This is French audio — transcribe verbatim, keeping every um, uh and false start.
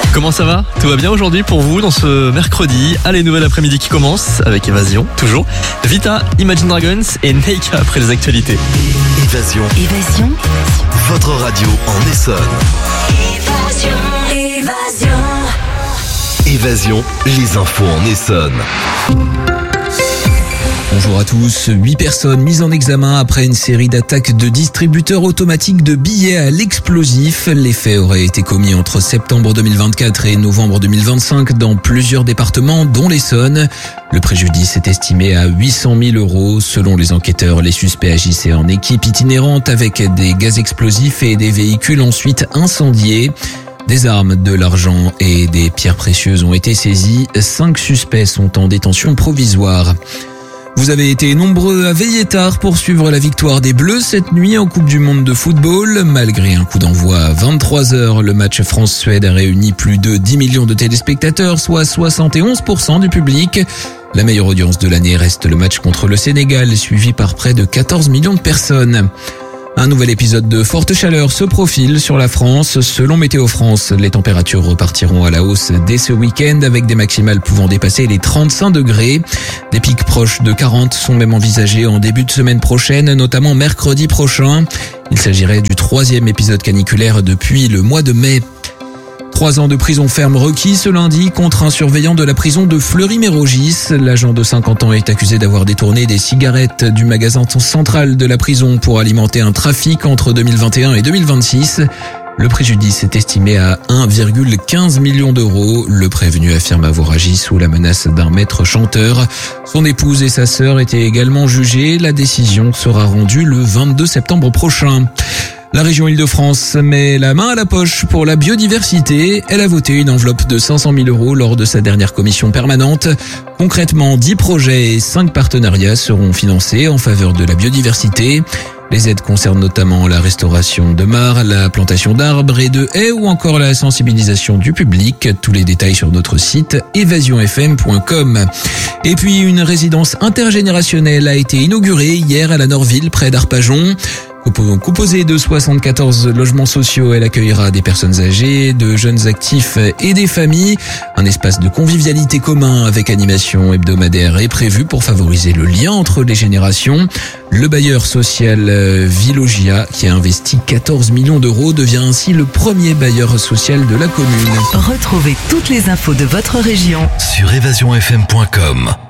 Comment ça va? Tout va bien aujourd'hui pour vous dans ce mercredi? Allez, nouvelle après-midi qui commence avec Évasion, toujours. Vita, Imagine Dragons et Neika après les actualités. Évasion. Évasion. Votre radio en Essonne. Évasion. Évasion. Évasion, les infos en Essonne. Bonjour à tous. Huit personnes mises en examen après une série d'attaques de distributeurs automatiques de billets à l'explosif. Les faits auraient été commis entre septembre deux mille vingt-quatre et novembre deux mille vingt-cinq dans plusieurs départements, dont l'Essonne. Le préjudice est estimé à huit cent mille euros. Selon les enquêteurs, les suspects agissaient en équipe itinérante avec des gaz explosifs et des véhicules ensuite incendiés. Des armes, de l'argent et des pierres précieuses ont été saisies. Cinq suspects sont en détention provisoire. Vous avez été nombreux à veiller tard pour suivre la victoire des Bleus cette nuit en Coupe du Monde de football. Malgré un coup d'envoi à vingt-trois heures, le match France-Suède a réuni plus de dix millions de téléspectateurs, soit soixante et onze pour cent du public. La meilleure audience de l'année reste le match contre le Sénégal, suivi par près de quatorze millions de personnes. Un nouvel épisode de forte chaleur se profile sur la France. Selon Météo France, les températures repartiront à la hausse dès ce week-end avec des maximales pouvant dépasser les trente-cinq degrés. Des pics proches de quarante sont même envisagés en début de semaine prochaine, notamment mercredi prochain. Il s'agirait du troisième épisode caniculaire depuis le mois de mai. Trois ans de prison ferme requis ce lundi contre un surveillant de la prison de Fleury-Mérogis. L'agent de cinquante ans est accusé d'avoir détourné des cigarettes du magasin central de la prison pour alimenter un trafic entre deux mille vingt et un et deux mille vingt-six. Le préjudice est estimé à un virgule quinze million d'euros. Le prévenu affirme avoir agi sous la menace d'un maître chanteur. Son épouse et sa sœur étaient également jugées. La décision sera rendue le vingt-deux septembre prochain. La région Île-de-France met la main à la poche pour la biodiversité. Elle a voté une enveloppe de cinq cent mille euros lors de sa dernière commission permanente. Concrètement, dix projets et cinq partenariats seront financés en faveur de la biodiversité. Les aides concernent notamment la restauration de mares, la plantation d'arbres et de haies ou encore la sensibilisation du public. Tous les détails sur notre site évasion f m point com. Et puis une résidence intergénérationnelle a été inaugurée hier à la Norville près d'Arpajon. Composée de soixante-quatorze logements sociaux, elle accueillera des personnes âgées, de jeunes actifs et des familles. Un espace de convivialité commun avec animation hebdomadaire est prévu pour favoriser le lien entre les générations. Le bailleur social Villogia, qui a investi quatorze millions d'euros, devient ainsi le premier bailleur social de la commune. Retrouvez toutes les infos de votre région sur évasion f m point com.